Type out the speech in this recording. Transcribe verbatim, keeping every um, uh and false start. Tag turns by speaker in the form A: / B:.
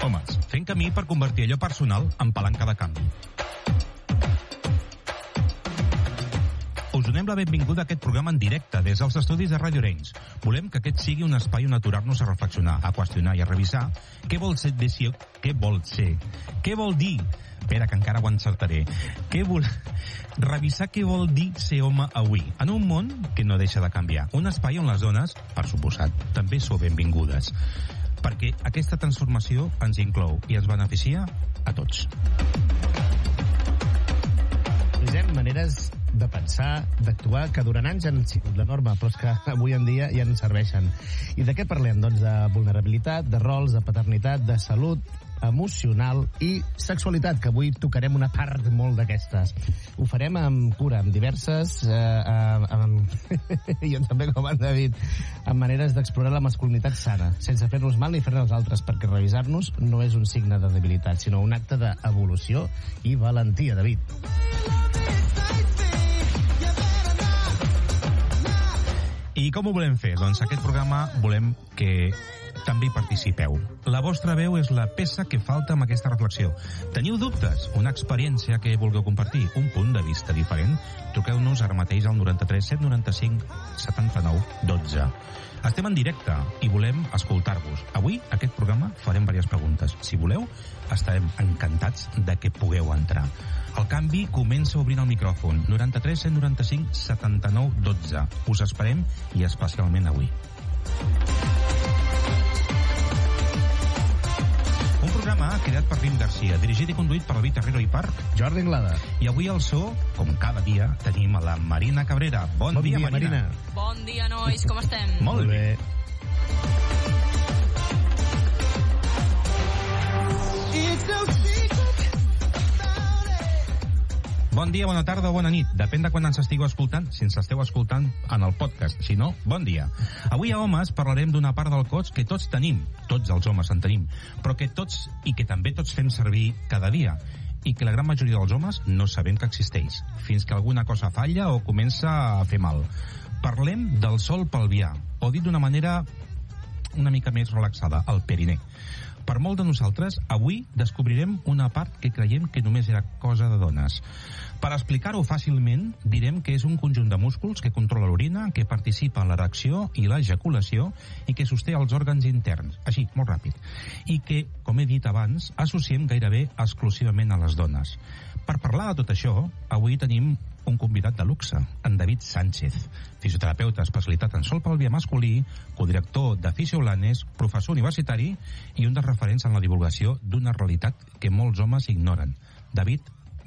A: Homes, fent camí per convertir allò personal en palanca de canvi. Us donem la benvinguda a aquest programa en directe des dels estudis de Ràdio Arenys. Volem que aquest sigui un espai on aturar-nos a reflexionar, a qüestionar i a revisar què vol ser, què vol ser, què vol dir. Espera, que encara ho encertaré. Què vol... Revisar què vol dir ser home avui, en un món que no deixa de canviar. Un espai on les dones, per suposat, també sou benvingudes. Perquè aquesta transformació ens inclou i ens beneficia a tots.
B: Analitzem maneres de pensar, d'actuar, que durant anys han sigut la norma, però és que avui en dia ja ens serveixen. I de què parlem? Doncs de vulnerabilitat, de rols, de paternitat, de salut emocional i sexualitat, que avui tocarem una part molt d'aquestes. Ho farem amb cura, amb diverses eh, amb, amb, jo també com en David, amb maneres d'explorar la masculinitat sana, sense fer-nos mal ni fer-ne als altres, perquè revisar-nos no és un signe de debilitat, sinó un acte d'evolució i valentia, David.
A: I com ho volem fer? Doncs aquest programa volem que també hi participeu. La vostra veu és la peça que falta amb aquesta reflexió. Teniu dubtes? Una experiència que vulgueu compartir? Un punt de vista diferent? Truqueu-nos ara mateix al noranta-tres set noranta-cinc setanta-nou dotze. Estem en directe i volem escoltar-vos. Avui, aquest programa, farem diverses preguntes. Si voleu, estarem encantats de que pugueu entrar. El canvi comença obrint el micròfon. noranta-tres set noranta-cinc setanta-nou dotze. Us esperem i especialment avui. Un programa creat per Rim Garcia, dirigit i conduït per David Herrero i per
B: Jordi Anglada.
A: I avui al so, com cada dia, tenim a la Marina Cabrera. Bon,
B: bon
A: dia,
B: dia, Marina.
A: Marina.
C: Bon dia, nois, com estem?
A: Molt, Molt bé. bé. Bon dia, bona tarda o bona nit. Depèn de quan ens estigueu escoltant, si ens esteu escoltant en el podcast. Si no, bon dia. Avui a Homes parlarem d'una part del cos que tots tenim, tots els homes en tenim, però que tots i que també tots fem servir cada dia, i que la gran majoria dels homes no sabem que existeix, fins que alguna cosa falla o comença a fer mal. Parlem del sòl pelvià, o dit d'una manera una mica més relaxada, el perinè. Per molt de nosaltres, avui descobrirem una part que creiem que només era cosa de dones. Per explicar-ho fàcilment, direm que és un conjunt de músculs que controla l'orina, que participa en l'erecció i l'ejaculació i que sosté els òrgans interns, així, molt ràpid. I que, com he dit abans, associem gairebé exclusivament a les dones. Per parlar de tot això, avui tenim un convidat de luxe, en David Sánchez, fisioterapeuta especialitat en sòl pelvià masculí, codirector de Fisiolanes, professor universitari i un dels referents en la divulgació d'una realitat que molts homes ignoren. David,